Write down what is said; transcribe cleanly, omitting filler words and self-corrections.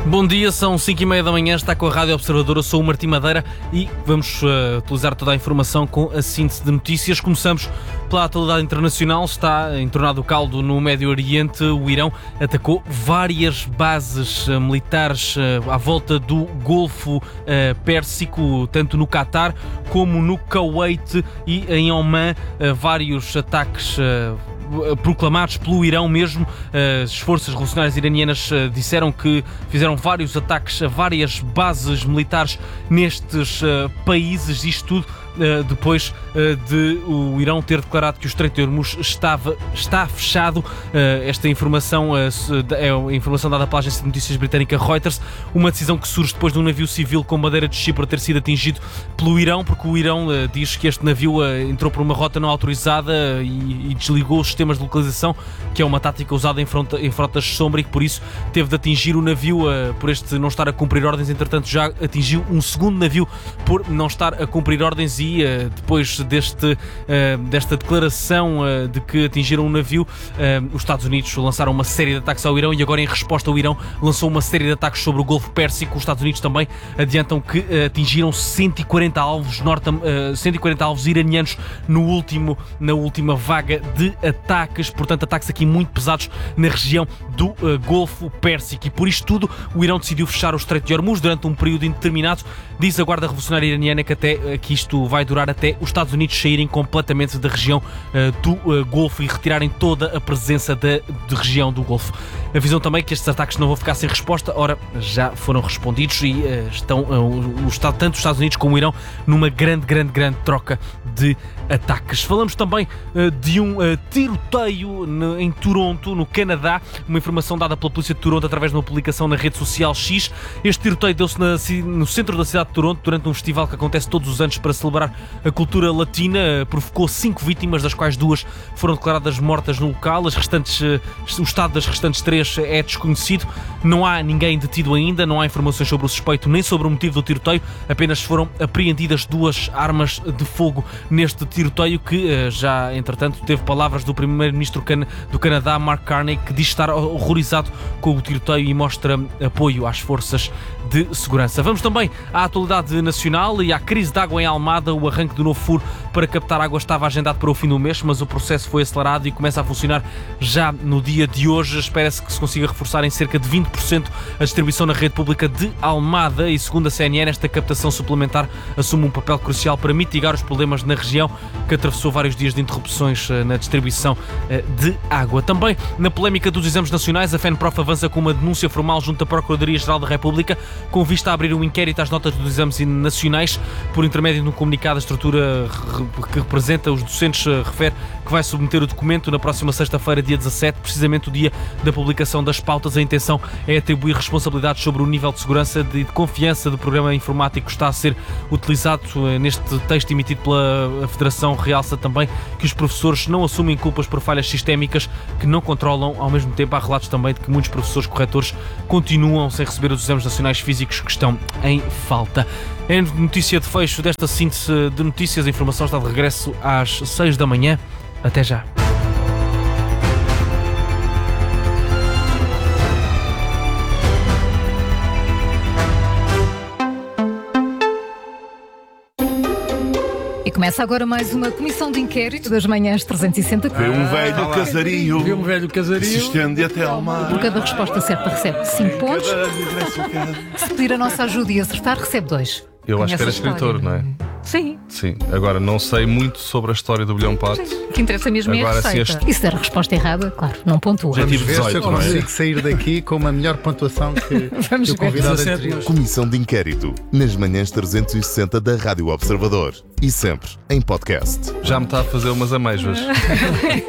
Bom dia, são 5h30 da manhã, está com a Rádio Observador, eu sou o Martim Madeira e vamos utilizar toda a informação com a síntese de notícias. Começamos pela atualidade internacional. Está entornado o caldo no Médio Oriente. O Irão atacou várias bases militares à volta do Golfo Pérsico, tanto no Catar como no Kuwait e em Oman. Vários ataques proclamados pelo Irão mesmo. As forças revolucionárias iranianas disseram que fizeram vários ataques a várias bases militares nestes países, isto tudo depois de o Irão ter declarado que o Estreito de Hormuz está fechado. Esta informação é a informação dada pela agência de notícias britânica Reuters, uma decisão que surge depois de um navio civil com bandeira de Chipre ter sido atingido pelo Irão, porque o Irão diz que este navio entrou por uma rota não autorizada e desligou os sistemas de localização, que é uma tática usada em frotas sombra, e que por isso teve de atingir o navio por este não estar a cumprir ordens. Entretanto, já atingiu um segundo navio por não estar a cumprir ordens, e depois desta declaração de que atingiram um navio, os Estados Unidos lançaram uma série de ataques ao Irão, e agora, em resposta, o Irão lançou uma série de ataques sobre o Golfo Pérsico. Os Estados Unidos também adiantam que atingiram 140 alvos iranianos na última vaga de ataques. Portanto, ataques aqui muito pesados na região do Golfo Pérsico, e por isto tudo o Irão decidiu fechar o Estreito de Hormuz durante um período indeterminado. Diz a Guarda Revolucionária Iraniana que isto vai durar até os Estados Unidos saírem completamente da região do Golfo e retirarem toda a presença da região do Golfo. Avisam também que estes ataques não vão ficar sem resposta. Ora, já foram respondidos e estão tanto os Estados Unidos como o Irão numa grande troca de ataques. Falamos também de um tiroteio em Toronto, no Canadá, uma informação dada pela polícia de Toronto através de uma publicação na rede social X. Este tiroteio deu-se no centro da cidade de Toronto durante um festival que acontece todos os anos para celebrar a cultura latina. Provocou 5 vítimas, das quais 2 foram declaradas mortas no local. O estado das restantes 3 é desconhecido. Não há ninguém detido ainda, não há informações sobre o suspeito nem sobre o motivo do tiroteio. Apenas foram apreendidas 2 armas de fogo neste tiroteio, que já, entretanto, teve palavras do primeiro-ministro do Canadá, Mark Carney, que diz estar horrorizado com o tiroteio e mostra apoio às forças de segurança. Vamos também à atualidade nacional e à crise de água em Almada. O arranque do novo furo para captar água estava agendado para o fim do mês, mas o processo foi acelerado e começa a funcionar já no dia de hoje. Espera-se que se consiga reforçar em cerca de 20% a distribuição na rede pública de Almada, e segundo a CNN, esta captação suplementar assume um papel crucial para mitigar os problemas na região, que atravessou vários dias de interrupções na distribuição de água. Também na polémica dos exames nacionais, a FENPROF avança com uma denúncia formal junto à Procuradoria-Geral da República, com vista a abrir um inquérito às notas dos exames nacionais. Por intermédio de um comunicado, a estrutura que representa os docentes refere que vai submeter o documento na próxima sexta-feira, dia 17, precisamente o dia da publicação das pautas. A intenção é atribuir responsabilidades sobre o nível de segurança e de confiança do programa informático que está a ser utilizado. Neste texto emitido pela Federação, realça também que os professores não assumem culpas por falhas sistémicas que não controlam. Ao mesmo tempo, há relatos também de que muitos professores corretores continuam sem receber os exames nacionais físicos que estão em falta. É notícia de fecho desta síntese de notícias. A informação está de regresso às 6 da manhã. Até já. E começa agora mais uma comissão de inquérito das manhãs 360. Vê um velho casario. Vê um velho casario. Se estende até ao mar. Por cada resposta certa recebe 5 pontos. Se pedir a nossa ajuda e acertar, recebe 2. Eu acho que era Conhece a escritor, não é? Sim. Sim. Agora, não sei muito sobre a história do Bilhão Pato. O que interessa mesmo é a Agora, se receita. E se der a resposta errada, claro, não pontua. Já tive Ver se eu 18, não é? consigo sair daqui com uma melhor pontuação que Vamos o ver. convidado 17. anterior. Comissão de Inquérito, nas manhãs 360 da Rádio Observador. E sempre em podcast. Já me está a fazer umas amêijoas.